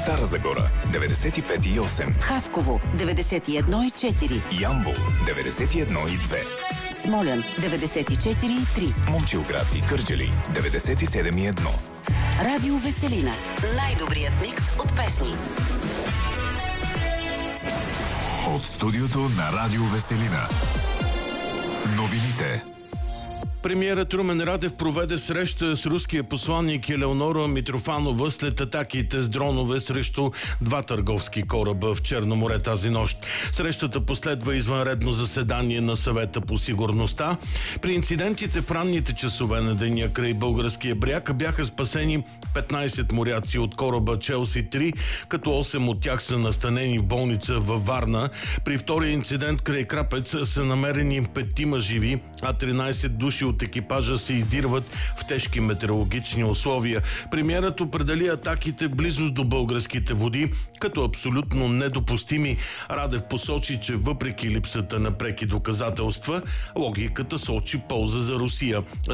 Стара Загора 95,8, Хасково 91,4, Ямбол 91,2, Смолян 94,3, Момчилград и Кърджали 97,1. Радио Веселина. Най-добрият микс от песни. От студиото на Радио Веселина. Новините. Премиерът Румен Радев проведе среща с руския посланник Елеонора Митрофанова след атаките с дронове срещу два търговски кораба в Черно море тази нощ. Срещата последва извънредно заседание на Съвета по сигурността. При инцидентите в ранните часове на деня край българския бряг бяха спасени 15 моряци от кораба Челси 3, като 8 от тях са настанени в болница във Варна. При втория инцидент край Крапец са намерени 5 живи, а 13 души от екипажа се издирват в тежки метеорологични условия. Премиерът определи атаките близост до българските води като абсолютно недопустими. Радев посочи, че въпреки липсата на преки доказателства, логиката сочи полза за Русия.